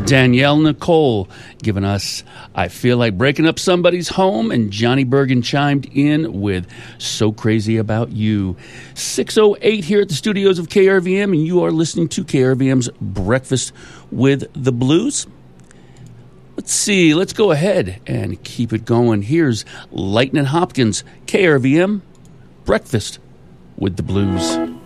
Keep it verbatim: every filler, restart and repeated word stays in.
Danielle Nicole giving us I Feel Like Breaking Up Somebody's Home, and Johnny Bergen chimed in with So Crazy About You. six oh eight here at the studios of K R V M, and you are listening to K R V M's Breakfast with the Blues. Let's see, let's go ahead and keep it going. Here's Lightnin' Hopkins, K R V M, Breakfast with the Blues.